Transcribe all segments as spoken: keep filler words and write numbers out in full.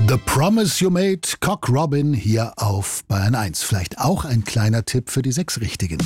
The Promise You Made, Cock Robin hier auf Bayern eins. Vielleicht auch ein kleiner Tipp für die sechs Richtigen.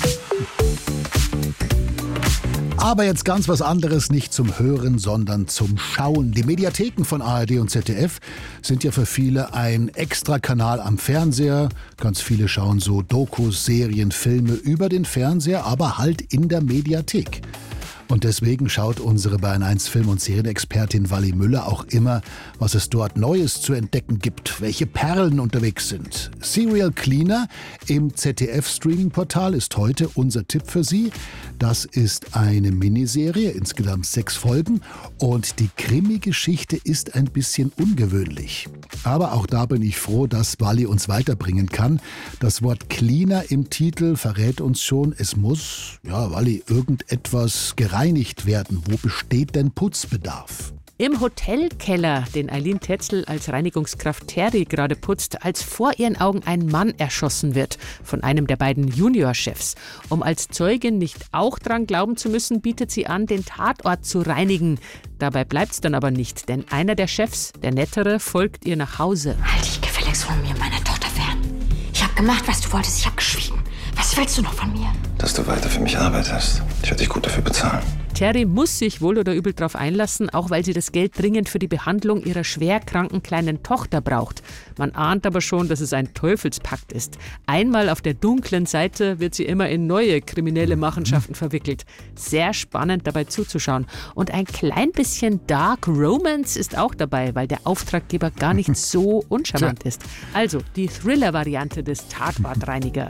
Aber jetzt ganz was anderes, nicht zum Hören, sondern zum Schauen. Die Mediatheken von A R D und Z D F sind ja für viele ein Extrakanal am Fernseher. Ganz viele schauen so Dokus, Serien, Filme über den Fernseher, aber halt in der Mediathek. Und deswegen schaut unsere Bayern eins Film- und Serienexpertin Wally Müller auch immer, was es dort Neues zu entdecken gibt, welche Perlen unterwegs sind. Serial Cleaner im Z D F-Streaming-Portal ist heute unser Tipp für Sie. Das ist eine Miniserie, insgesamt sechs Folgen, und die Krimi-Geschichte ist ein bisschen ungewöhnlich. Aber auch da bin ich froh, dass Wally uns weiterbringen kann. Das Wort Cleaner im Titel verrät uns schon, es muss, ja, Wally, irgendetwas gereinigt werden. Wo besteht denn Putzbedarf? Im Hotelkeller, den Eileen Tetzel als Reinigungskraft Terry gerade putzt, als vor ihren Augen ein Mann erschossen wird von einem der beiden Juniorchefs. Um als Zeugin nicht auch dran glauben zu müssen, bietet sie an, den Tatort zu reinigen. Dabei bleibt's dann aber nicht, denn einer der Chefs, der Nettere, folgt ihr nach Hause. Halt dich gefälligst von mir und meiner Tochter fern. Ich habe gemacht, was du wolltest, ich habe geschwiegen. Was willst du noch von mir? Dass du weiter für mich arbeitest. Ich werde dich gut dafür bezahlen. Terry muss sich wohl oder übel darauf einlassen, auch weil sie das Geld dringend für die Behandlung ihrer schwerkranken kleinen Tochter braucht. Man ahnt aber schon, dass es ein Teufelspakt ist. Einmal auf der dunklen Seite wird sie immer in neue kriminelle Machenschaften verwickelt. Sehr spannend dabei zuzuschauen. Und ein klein bisschen Dark Romance ist auch dabei, weil der Auftraggeber gar nicht so uncharmant ist. Also die Thriller-Variante des Tatortreinigers.